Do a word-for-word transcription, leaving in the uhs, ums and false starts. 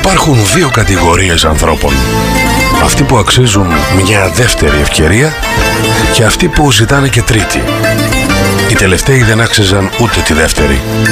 Υπάρχουν δύο κατηγορίες ανθρώπων. Αυτοί που αξίζουν μια δεύτερη ευκαιρία και αυτοί που ζητάνε και τρίτη. Οι τελευταίοι δεν άξιζαν ούτε τη δεύτερη.